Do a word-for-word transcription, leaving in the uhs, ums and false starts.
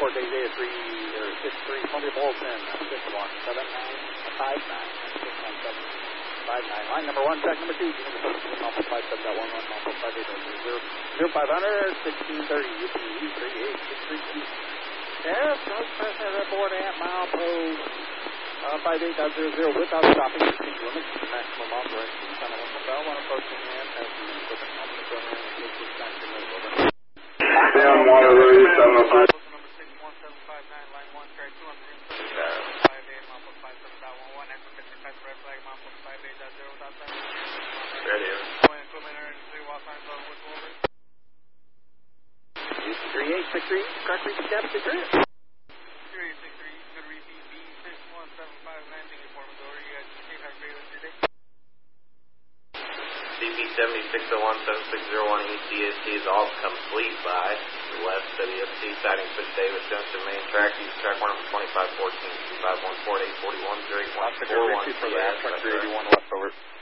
four, Day Day three, or six three, Columbia Bolton, six one seven nine five nine, six one seven five nine. Line number one, track number two, Mumble five seven dot one one, Mumble five eight zero zero five hundred, sixteen thirty, U P E three eight six three two. Yes, no pressure at board at mile post uh, five eight dot zero zero without stopping. Speed limit, maximum operation. Channel one bell, one approaching and passing equipment on the front end. This is maximum over. Sam Waterloo, seven oh five. Number six one seven five nine, line one, track two hundred five eight, Mumble five seven dot one one, extra picture type red flag, Mumble five eight dot zero dot seven. Ready. Point equipment earned three wall signs on which over. three eight six three, track reach capture grid. three eight six three, good repeat, B six one seven five nine, thank you for me, over. You guys can have great rest of your day. C P seven six zero one seven six zero one E C S T is all complete by West W F C siding Fitz Davis Junction main track. Use track one number twenty-five fourteen two five one four eight four one zero eight one four one. Track three eighty-one left over.